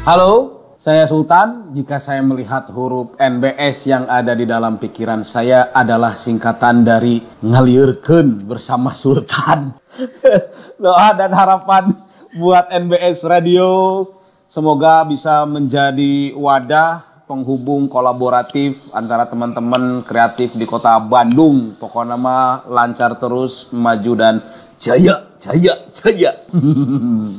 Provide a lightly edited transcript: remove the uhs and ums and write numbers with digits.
Halo, saya Sultan. Jika saya melihat huruf NBS yang ada di dalam pikiran saya adalah singkatan dari ngaliurkeun bersama Sultan. Doa dan harapan buat NBS Radio, semoga bisa menjadi wadah penghubung kolaboratif antara teman-teman kreatif di kota Bandung. Pokoknya mah lancar terus, maju dan jaya, jaya, jaya.